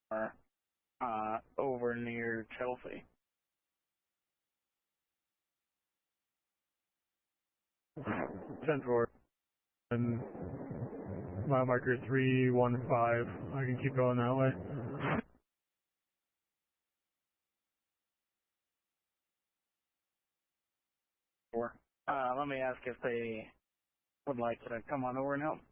over near Chelsea. 10-4. And mile marker 315. I can keep going that way. Let me ask if they would like to come on over and help.